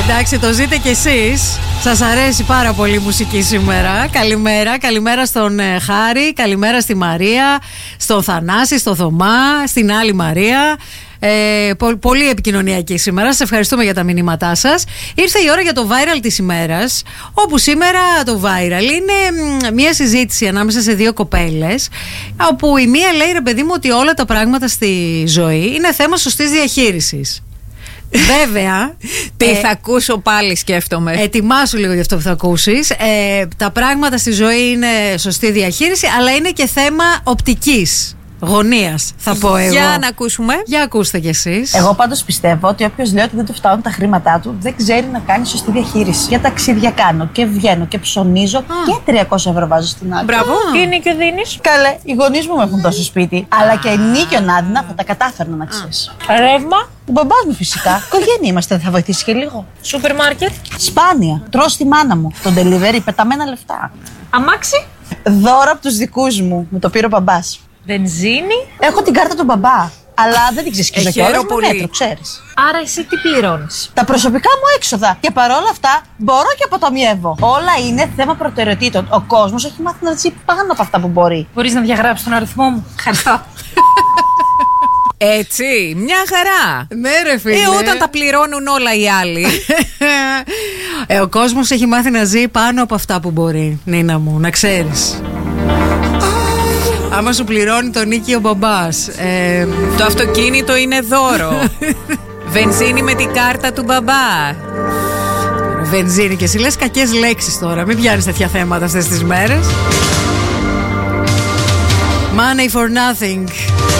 Εντάξει, το ζείτε κι εσείς. Σας αρέσει πάρα πολύ η μουσική σήμερα. Καλημέρα, καλημέρα στον Χάρη, καλημέρα στη Μαρία, στον Θανάση, στο Θωμά, στην άλλη Μαρία. Πολύ επικοινωνιακή σήμερα. Σας ευχαριστούμε για τα μηνύματά σας. Ήρθε η ώρα για το viral της ημέρας, όπου σήμερα το viral είναι μια συζήτηση ανάμεσα σε δύο κοπέλες, όπου η μία λέει, ρε παιδί μου, ότι όλα τα πράγματα στη ζωή είναι θέμα σωστής διαχείρισης. Βέβαια. Τι θα ακούσω πάλι, σκέφτομαι. Ετοιμάσου λίγο για αυτό που θα ακούσεις. Τα πράγματα στη ζωή είναι σωστή διαχείριση, αλλά είναι και θέμα οπτικής γωνίας, θα πω εγώ. Για να ακούσουμε. Για ακούστε κι εσείς. Εγώ πάντως πιστεύω ότι όποιος λέει ότι δεν του φτάνουν τα χρήματά του, δεν ξέρει να κάνει σωστή διαχείριση. Για ταξίδια κάνω και βγαίνω και ψωνίζω και 300 ευρώ βάζω στην άκρη. Μπράβο. Τι νίκιο δίνεις? Καλέ, οι γονείς μου έχουν δώσει σπίτι. Αλλά και νίκιο Νάδινα θα τα κατάφερνα να ξέρεις. Ρεύμα. Ο μπαμπάς μου φυσικά. Οικογένεια είμαστε, δεν θα βοηθήσει και λίγο. Σούπερ μάρκετ. Σπάνια. Τρώω στη μάνα μου. Τον delivery, πεταμένα λεφτά. Αμάξι. Δώρο από τους δικούς μου. Μου το πήρε ο μπαμπάς. Βενζίνη. Έχω την κάρτα του μπαμπά. Αλλά δεν την ξεσκίζω κιόλας με πολύ. μέτρο, ξέρεις. Άρα εσύ τι πληρώνεις? Τα προσωπικά μου έξοδα. Και παρόλα αυτά μπορώ και αποταμιεύω. Όλα είναι θέμα προτεραιοτήτων. Ο κόσμος έχει μάθει να ζει πάνω από αυτά που μπορεί. Μπορείς να διαγράψεις τον αριθμό μου? Ευχαριστώ. Έτσι, μια χαρά. Ναι, ρε φίλε. Όταν τα πληρώνουν όλα οι άλλοι. Ο κόσμος έχει μάθει να ζει πάνω από αυτά που μπορεί, Νίνα μου, να ξέρεις. Άμα σου πληρώνει το νίκη ο μπαμπάς, το αυτοκίνητο είναι δώρο. Βενζίνη με την κάρτα του μπαμπά. Βενζίνη, και εσύ λες κακές λέξεις τώρα. Μην πιάνεις τέτοια θέματα αυτές τις μέρες. Money for nothing.